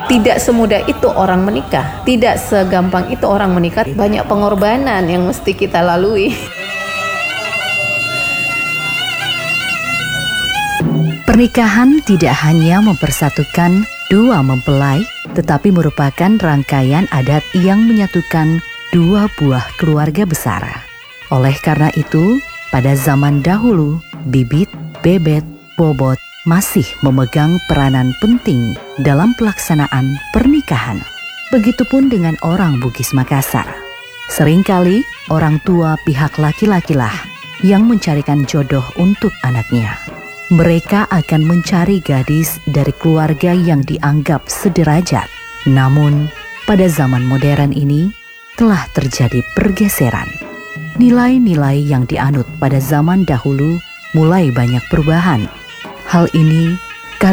Tidak semudah itu orang menikah, tidak segampang itu orang menikah. Banyak pengorbanan yang mesti kita lalui. Pernikahan tidak hanya mempersatukan dua mempelai, tetapi merupakan rangkaian adat yang menyatukan dua buah keluarga besar. Oleh karena itu, pada zaman dahulu, bibit, bebet, bobot masih memegang peranan penting dalam pelaksanaan pernikahan. Begitupun dengan orang Bugis Makassar. Seringkali orang tua pihak laki-lakilah yang mencarikan jodoh untuk anaknya. Mereka akan mencari gadis dari keluarga yang dianggap sederajat. Namun, pada zaman modern ini telah terjadi pergeseran. Nilai-nilai yang dianut pada zaman dahulu mulai banyak perubahan. Hal ini